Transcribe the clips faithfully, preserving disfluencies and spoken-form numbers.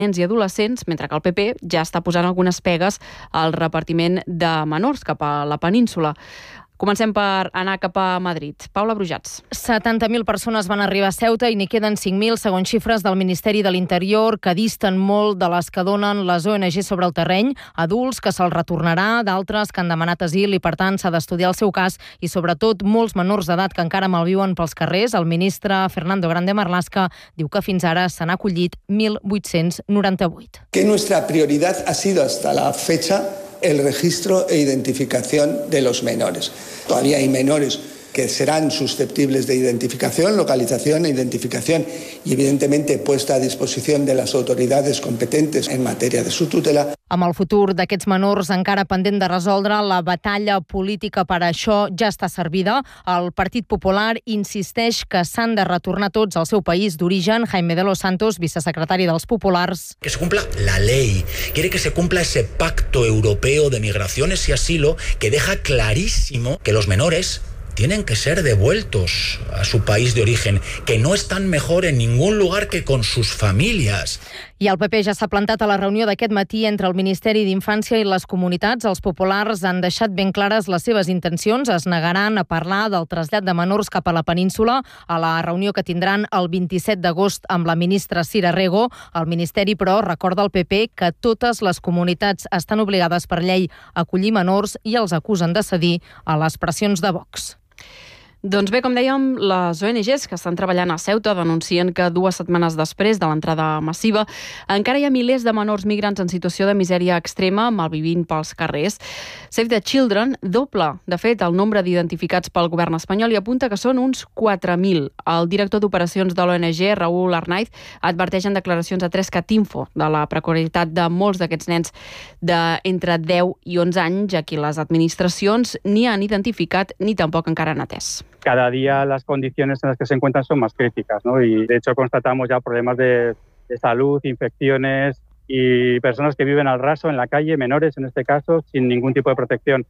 nens i adolescents, mentre que el P P ja està posant algunes pegues al repartiment de menors cap a la península. Comencem per anar cap a Madrid. Paula Brujats. setanta mil persones van arribar a Ceuta i n'hi queden cinc mil, segons xifres del Ministeri de l'Interior, que disten molt de les que donen les O N G sobre el terreny. Adults que se'ls retornarà, d'altres que han demanat asil i, per tant, s'ha d'estudiar el seu cas, i, sobretot, molts menors d'edat que encara malviuen pels carrers. El ministre Fernando Grande Marlaska diu que fins ara se n'ha acollit mil vuit-cents noranta-vuit. Que nuestra prioridad ha sido hasta la fecha el registro e identificación de los menores. Todavía hay menores que serán susceptibles de identificación, localización e identificación y, evidentemente, puesta a disposición de las autoridades competentes en materia de su tutela. Amb el futur d'aquests menors encara pendent de resoldre, la batalla política per a això ja està servida. El Partit Popular insisteix que s'han de retornar tots al seu país d'origen. Jaime de los Santos, vicesecretari dels Populars. Que se cumpla la ley. Quiere que se cumpla ese pacto europeo de migraciones y asilo que deja clarísimo que los menores tienen que ser devueltos a su país de origen, que no están mejor en ningún lugar que con sus familias. I el P P ja s'ha plantat a la reunió d'aquest matí entre el Ministeri d'Infància i les comunitats. Els populars han deixat ben clares les seves intencions. Es negaran a parlar del trasllat de menors cap a la península a la reunió que tindran el vint-i-set d'agost amb la ministra Sira Rego. El Ministeri, però, recorda al P P que totes les comunitats estan obligades per llei a acollir menors i els acusen de cedir a les pressions de Vox. Doncs bé, com dèiem, les O N Ges que estan treballant a Ceuta denuncien que dues setmanes després de l'entrada massiva encara hi ha milers de menors migrants en situació de misèria extrema malvivint pels carrers. Save the Children dobla, de fet, el nombre d'identificats pel govern espanyol i apunta que són uns quatre mil. El director d'operacions de l'O N G, Raúl Arnaiz, adverteix en declaracions a tres cat info de la precarietat de molts d'aquests nens d'entre deu i onze anys, a qui les administracions ni han identificat ni tampoc encara han atès. Cada día las condiciones en las que se encuentran son más críticas, ¿no? Y de hecho constatamos ya problemas de, de salud, infecciones y personas que viven al raso en la calle, menores en este caso, sin ningún tipo de protección.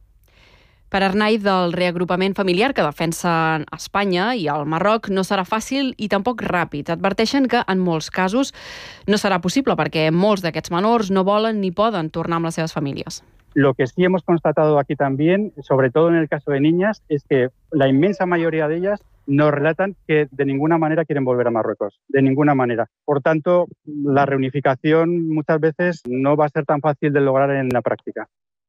Per Arnaiz, del reagrupament familiar que defensen Espanya i el Marroc no serà fàcil i tampoc ràpid. Adverteixen que en molts casos no serà possible perquè molts d'aquests menors no volen ni poden tornar amb les seves famílies. Lo que sí hemos constatado aquí también, sobre todo en el caso de niñas, es que la inmensa mayoría de ellas nos relatan que de ninguna manera quieren volver a Marruecos, de ninguna manera. Por tanto, la reunificación muchas veces no va a ser tan fácil de lograr en la práctica.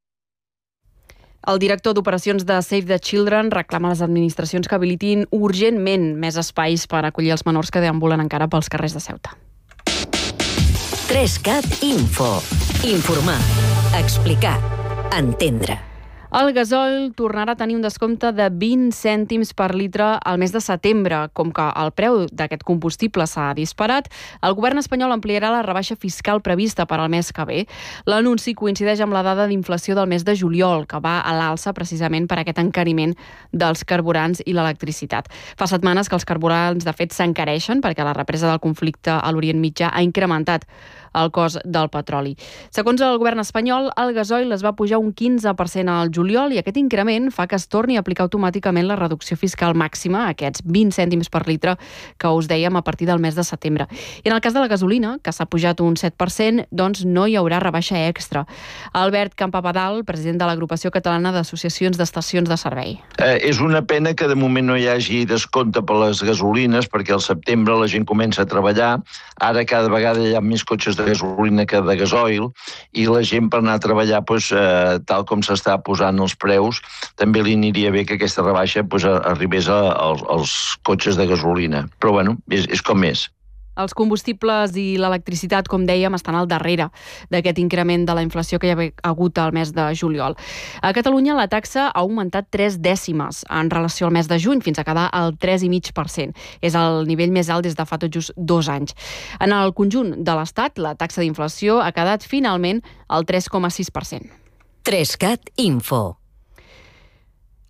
El director d'operacions de Save the Children reclama a les administracions que habilitin urgentment més espais per acollir els menors que deambulen encara pels carrers de Ceuta. tres cat Info. Informar, explicar, entendre. El gasoil tornarà a tenir un descompte de vint cèntims per litre al mes de setembre. Com que el preu d'aquest combustible s'ha disparat, el govern espanyol ampliarà la rebaixa fiscal prevista per al mes que ve. L'anunci coincideix amb la dada d'inflació del mes de juliol, que va a l'alça precisament per aquest encariment dels carburants i l'electricitat. Fa setmanes que els carburants, de fet, s'encareixen perquè la represa del conflicte a l'Orient Mitjà ha incrementat el cost del petroli. Segons el govern espanyol, el gasoil es va pujar un quinze per cent al juliol i aquest increment fa que es torni a aplicar automàticament la reducció fiscal màxima, aquests vint cèntims per litre que us dèiem a partir del mes de setembre. I en el cas de la gasolina, que s'ha pujat un set per cent, doncs no hi haurà rebaixa extra. Albert Campabadal, president de l'Agrupació Catalana d'Associacions d'Estacions de Servei. Eh, és una pena que de moment no hi hagi descompte per les gasolines, perquè al setembre la gent comença a treballar. Ara cada vegada hi ha més cotxes de gasolina que de gasoil i la gent per anar a treballar, doncs, eh, tal com s'està posant els preus, també li aniria bé que aquesta rebaixa doncs, arribés a, a, als cotxes de gasolina. Però bueno, és, és com és. Els combustibles i l'electricitat, com dèiem, estan al darrere d'aquest increment de la inflació que hi ha hagut al mes de juliol. A Catalunya la taxa ha augmentat tres dècimes en relació al mes de juny, fins a quedar al tres coma cinc per cent. És el nivell més alt des de fa tot just dos anys. En el conjunt de l'Estat, la taxa d'inflació ha quedat finalment al tres coma sis per cent. tres cat Info.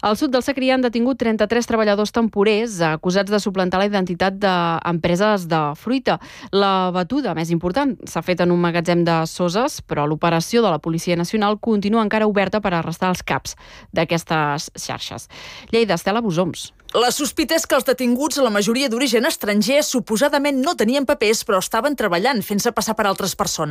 Al sud del Segrià han detingut trenta-tres treballadors temporers acusats de suplantar la identitat d'empreses de fruita. La batuda més important s'ha fet en un magatzem de Soses, però l'operació de la Policia Nacional continua encara oberta per arrestar els caps d'aquestes xarxes. Lleida, Estela Busoms. La sospita és que els detinguts, la majoria d'origen estranger, suposadament no tenien papers, però estaven treballant, fent-se passar per altres persones.